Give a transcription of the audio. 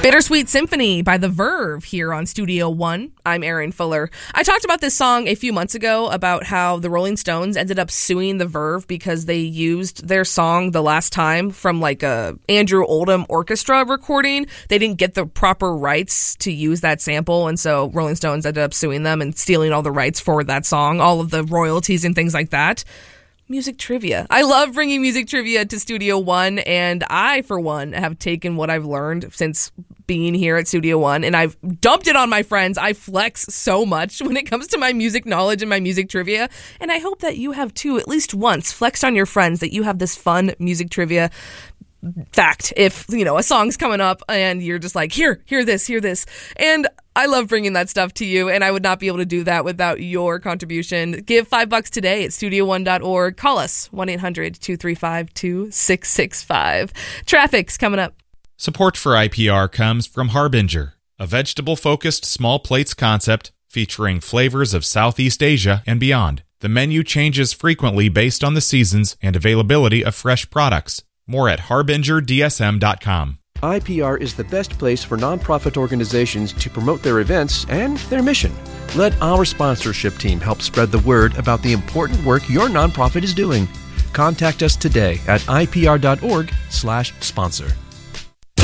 Bittersweet Symphony by The Verve here on Studio One. I'm Erin Fuller. I talked about this song a few months ago about how the Rolling Stones ended up suing The Verve because they used their song the last time from like a Andrew Oldham orchestra recording. They didn't get the proper rights to use that sample, and so Rolling Stones ended up suing them and stealing all the rights for that song, all of the royalties and things like that. Music trivia. I love bringing music trivia to Studio One, and I, for one, have taken what I've learned since being here at Studio One, and I've dumped it on my friends. I flex so much when it comes to my music knowledge and my music trivia, and I hope that you have too, at least once, flexed on your friends that you have this fun music trivia fact. If, a song's coming up and you're just like, here this. And I love bringing that stuff to you, and I would not be able to do that without your contribution. Give $5 today at studio1.org. Call us, 1-800-235-2665. Traffic's coming up. Support for IPR comes from Harbinger, a vegetable-focused small plates concept featuring flavors of Southeast Asia and beyond. The menu changes frequently based on the seasons and availability of fresh products. More at harbingerdsm.com. IPR is the best place for nonprofit organizations to promote their events and their mission. Let our sponsorship team help spread the word about the important work your nonprofit is doing. Contact us today at ipr.org/sponsor.